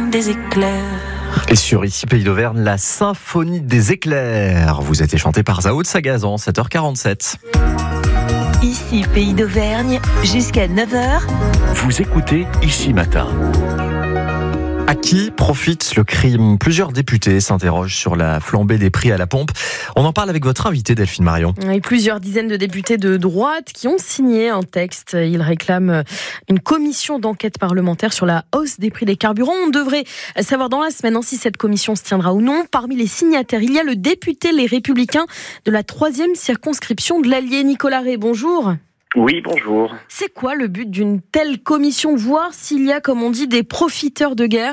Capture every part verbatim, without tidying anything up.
des éclairs. Et sur Ici Pays d'Auvergne, la symphonie des éclairs. Vous êtes chanté par Zao de Sagazan, sept heures quarante-sept. Ici Pays d'Auvergne, jusqu'à neuf heures. Vous écoutez Ici Matin. À qui profite le crime ? Plusieurs députés s'interrogent sur la flambée des prix à la pompe. On en parle avec votre invité Delphine Marion. Et plusieurs dizaines de députés de droite qui ont signé un texte. Ils réclament une commission d'enquête parlementaire sur la hausse des prix des carburants. On devrait savoir dans la semaine si cette commission se tiendra ou non. Parmi les signataires, il y a le député Les Républicains de la troisième circonscription de l'Allier, Nicolas Rey. Bonjour. Oui, bonjour. C'est quoi le but d'une telle commission ? Voir s'il y a, comme on dit, des profiteurs de guerre ?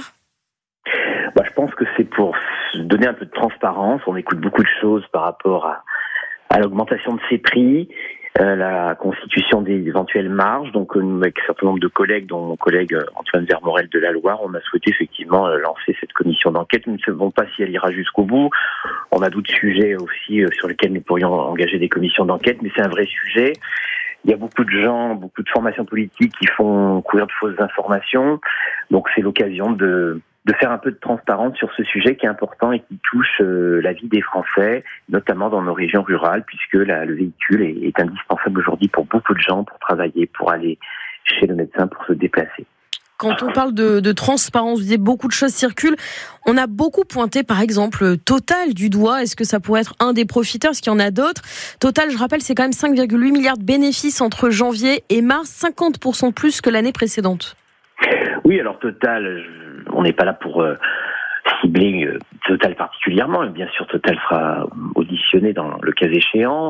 Bah, je pense que c'est pour donner un peu de transparence. On écoute beaucoup de choses par rapport à, à l'augmentation de ces prix, euh, la constitution des éventuelles marges. Donc, euh, avec un certain nombre de collègues, dont mon collègue Antoine Vermorel de la Loire, on a souhaité effectivement euh, lancer cette commission d'enquête. Nous ne savons pas si elle ira jusqu'au bout. On a d'autres sujets aussi euh, sur lesquels nous pourrions engager des commissions d'enquête, mais c'est un vrai sujet. Il y a beaucoup de gens, beaucoup de formations politiques qui font courir de fausses informations. Donc c'est l'occasion de, de faire un peu de transparence sur ce sujet qui est important et qui touche euh, la vie des Français, notamment dans nos régions rurales, puisque la, le véhicule est, est indispensable aujourd'hui pour beaucoup de gens, pour travailler, pour aller chez le médecin, pour se déplacer. Quand on parle de, de transparence, vous disiez beaucoup de choses circulent. On a beaucoup pointé, par exemple, Total du doigt. Est-ce que ça pourrait être un des profiteurs ? Est-ce qu'il y en a d'autres ? Total, je rappelle, c'est quand même cinq virgule huit milliards de bénéfices entre janvier et mars, cinquante pour cent plus que l'année précédente. Oui, alors Total, je, on n'est pas là pour euh, cibler euh, Total particulièrement. Bien sûr, Total sera auditionné dans le cas échéant.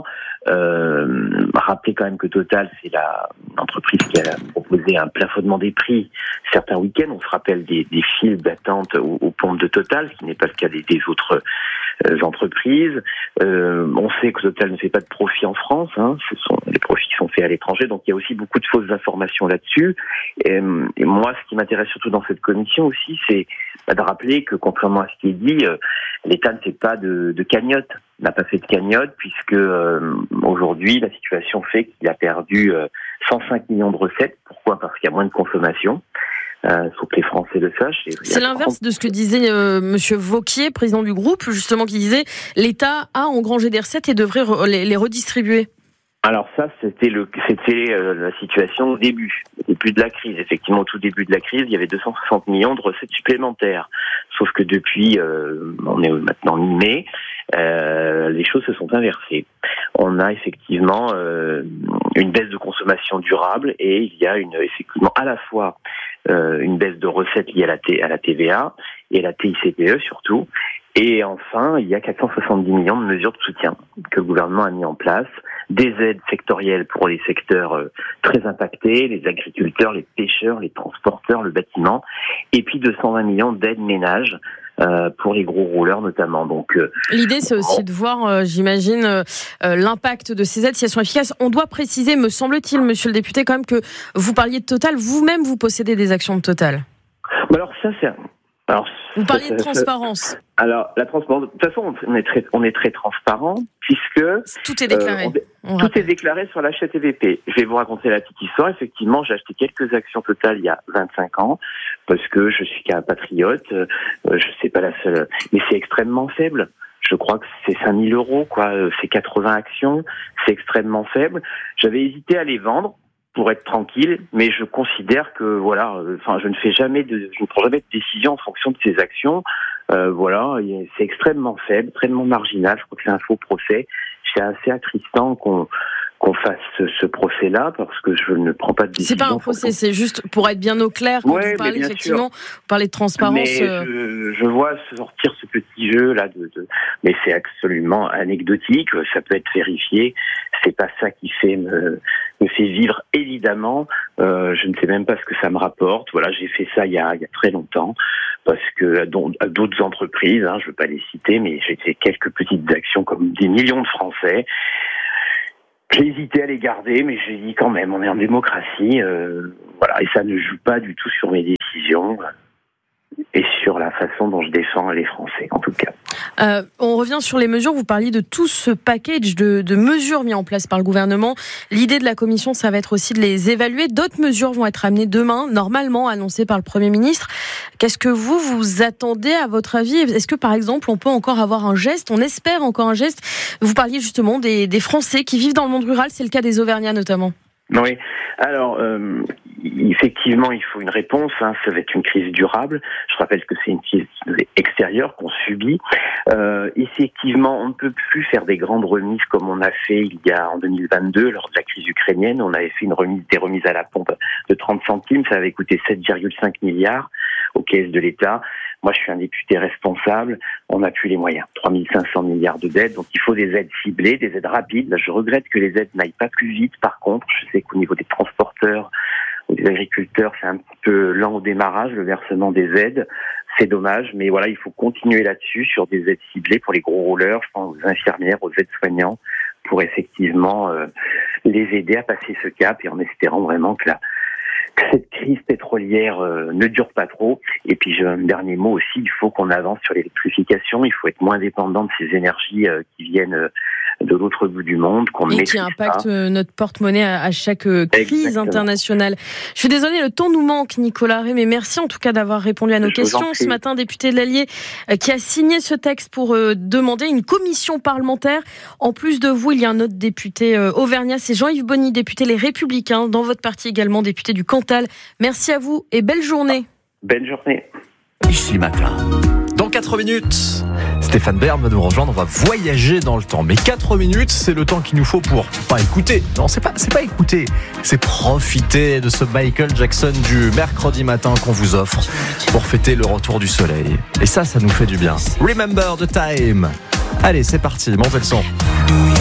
Euh, rappelez quand même que Total, c'est la entreprise qui a proposé un plafonnement des prix certains week-ends. On se rappelle des, des files d'attente aux, aux pompes de Total, ce qui n'est pas le cas des, des autres euh, entreprises. Euh, on sait que Total ne fait pas de profit en France. Hein. Ce sont les profits qui sont faits à l'étranger. Donc il y a aussi beaucoup de fausses informations là-dessus. Et, et moi, ce qui m'intéresse surtout dans cette commission aussi, c'est bah, de rappeler que contrairement à ce qui est dit, euh, l'État ne fait pas de, de cagnotte. n'a pas fait de cagnotte puisque euh, aujourd'hui la situation fait qu'il a perdu euh, cent cinq millions de recettes. Pourquoi ? Parce qu'il y a moins de consommation. Il euh, faut que les Français le sachent. C'est l'inverse de ce que disait euh, Monsieur Wauquiez, président du groupe, justement, qui disait l'État a engrangé des recettes et devrait re- les, les redistribuer. Alors ça, c'était le, c'était euh, la situation au début, au début de la crise. Effectivement, au tout début de la crise, il y avait deux cent soixante millions de recettes supplémentaires. Sauf que depuis, euh, on est maintenant mi-mai, euh, les choses se sont inversées. On a effectivement euh, une baisse de consommation durable et il y a une, effectivement à la fois euh, une baisse de recettes liées à la, T, à la T V A et à la T I C P E surtout. Et enfin, il y a quatre cent soixante-dix millions de mesures de soutien que le gouvernement a mis en place. Des aides sectorielles pour les secteurs euh, très impactés, les agriculteurs, les pêcheurs, les transporteurs, le bâtiment, et puis deux cent vingt millions d'aides ménages euh, pour les gros rouleurs notamment. Donc, euh, l'idée, c'est aussi de voir, euh, j'imagine, euh, l'impact de ces aides, si elles sont efficaces. On doit préciser, me semble-t-il, monsieur le député, quand même que vous parliez de Total, vous-même, vous possédez des actions de Total. Alors ça, c'est... Alors, vous parliez de transparence. Alors, la transparence, de toute façon, on est très, on est très transparent, puisque... Tout est déclaré. Euh, on, tout est déclaré sur l'achat T V P. Je vais vous raconter la petite histoire. Effectivement, j'ai acheté quelques actions Total il y a vingt-cinq ans, parce que je suis qu'un patriote, euh, je sais pas la seule... Mais c'est extrêmement faible. Je crois que c'est cinq mille euros, quoi. C'est quatre-vingts actions. C'est extrêmement faible. J'avais hésité à les vendre pour être tranquille, mais je considère que voilà, enfin, je ne fais jamais de, je ne prends jamais de décision en fonction de ces actions. Euh, voilà, c'est extrêmement faible, extrêmement marginal. Je crois que c'est un faux procès. C'est assez attristant qu'on qu'on fasse ce, ce procès-là parce que je ne prends pas de décision. C'est pas un procès, c'est juste pour être bien au clair quand ouais, vous parlez effectivement, sûr. vous parlez de transparence. Mais euh... je, je vois sortir ce petit jeu là, de, de, mais c'est absolument anecdotique. Ça peut être vérifié. C'est pas ça qui fait me, me fait vivre évidemment. Euh, je ne sais même pas ce que ça me rapporte. Voilà, j'ai fait ça il y a, il y a très longtemps parce que à d'autres entreprises, hein, je ne veux pas les citer, mais j'ai fait quelques petites actions comme des millions de Français. J'ai hésité à les garder, mais j'ai dit quand même, on est en démocratie, euh, voilà, et ça ne joue pas du tout sur mes décisions et sur sur la façon dont je défends les Français, en tout cas. Euh, on revient sur les mesures. Vous parliez de tout ce package de, de mesures mis en place par le gouvernement. L'idée de la commission, ça va être aussi de les évaluer. D'autres mesures vont être amenées demain, normalement annoncées par le Premier ministre. Qu'est-ce que vous, vous attendez à votre avis? Est-ce que, par exemple, on peut encore avoir un geste? On espère encore un geste. Vous parliez justement des, des Français qui vivent dans le monde rural. C'est le cas des Auvergnats notamment. Oui, alors euh, effectivement, il faut une réponse. Hein, ça va être une crise durable. Je rappelle que c'est une crise extérieure qu'on subit. Euh, effectivement, on ne peut plus faire des grandes remises comme on a fait il y a en deux mille vingt-deux lors de la crise ukrainienne. On avait fait une remise, des remises à la pompe de trente centimes. Ça avait coûté sept virgule cinq milliards aux caisses de l'État. Moi, je suis un député responsable. On n'a plus les moyens. trois mille cinq cents milliards de dettes. Donc, il faut des aides ciblées, des aides rapides. Là, je regrette que les aides n'aillent pas plus vite. Par contre, je sais qu'au niveau des transporteurs ou des agriculteurs, c'est un petit peu lent au démarrage, le versement des aides. C'est dommage, mais voilà, il faut continuer là-dessus sur des aides ciblées pour les gros rouleurs, je pense aux infirmières, aux aides-soignants, pour effectivement euh, les aider à passer ce cap et en espérant vraiment que la que cette crise pétrolière euh, ne dure pas trop. Et puis j'ai un dernier mot aussi, il faut qu'on avance sur l'électrification, il faut être moins dépendant de ces énergies euh, qui viennent euh, de l'autre bout du monde, qu'on et qui impactent euh, notre porte-monnaie à, à chaque euh, crise Exactement. internationale. Je suis désolée, le temps nous manque, Nicolas Rey, mais merci en tout cas d'avoir répondu à nos Je questions. Ce matin, député de l'Allier euh, qui a signé ce texte pour euh, demander une commission parlementaire. En plus de vous, il y a un autre député euh, auvergnat, c'est Jean-Yves Bonny, député Les Républicains, dans votre parti également, député du Cantal. Merci à vous et belle journée. Belle journée. Ici Matin. Dans quatre minutes, Stéphane Bern va nous rejoindre, on va voyager dans le temps. Mais quatre minutes, c'est le temps qu'il nous faut pour pas écouter. Non, c'est pas, c'est pas écouter, c'est profiter de ce Michael Jackson du mercredi matin qu'on vous offre pour fêter le retour du soleil. Et ça, ça nous fait du bien. Remember the time. Allez, c'est parti, montez le son.